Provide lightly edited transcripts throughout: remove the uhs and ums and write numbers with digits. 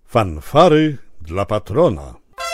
Fanfary dla patrona.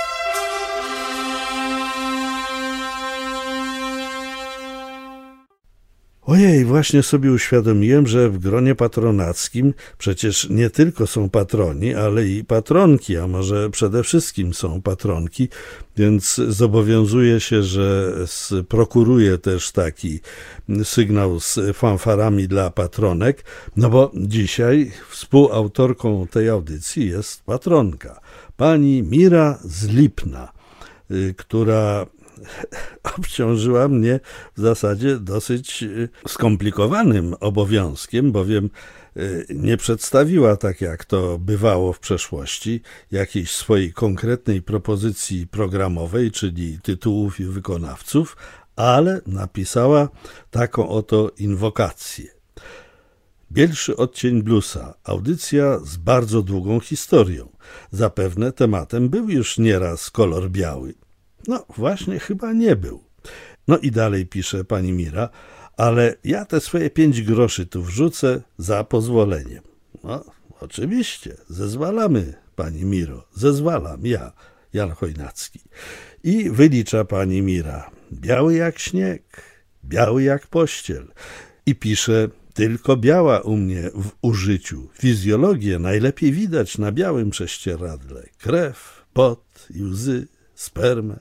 Ojej, właśnie sobie uświadomiłem, że w gronie patronackim przecież nie tylko są patroni, ale i patronki, a może przede wszystkim są patronki, więc zobowiązuję się, że prokuruję też taki sygnał z fanfarami dla patronek, no bo dzisiaj współautorką tej audycji jest patronka, pani Mira z Lipna, która obciążyła mnie w zasadzie dosyć skomplikowanym obowiązkiem, bowiem nie przedstawiła, tak jak to bywało w przeszłości, jakiejś swojej konkretnej propozycji programowej, czyli tytułów i wykonawców, ale napisała taką oto inwokację. Bielszy odcień bluesa. Audycja z bardzo długą historią. Zapewne tematem był już nieraz kolor biały. No właśnie, chyba nie był. No i dalej pisze pani Mira, ale ja te swoje 5 groszy tu wrzucę za pozwoleniem. No, oczywiście, zezwalamy, pani Miro, zezwalam ja, Jan Chojnacki. I wylicza pani Mira, biały jak śnieg, biały jak pościel. I pisze, tylko biała u mnie w użyciu. Fizjologię najlepiej widać na białym prześcieradle. Krew, pot i łzy, spermę.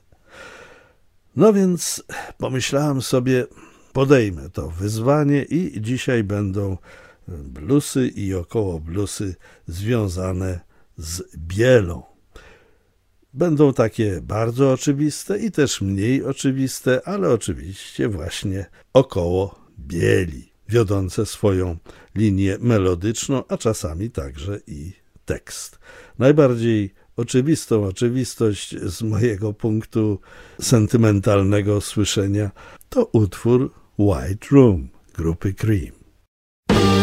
No więc pomyślałem sobie, podejmę to wyzwanie i dzisiaj będą bluesy i około bluesy związane z bielą. Będą takie bardzo oczywiste i też mniej oczywiste, ale oczywiście właśnie około bieli, wiodące swoją linię melodyczną, a czasami także i tekst. Najbardziej oczywistą oczywistość z mojego punktu sentymentalnego słyszenia to utwór White Room grupy Cream.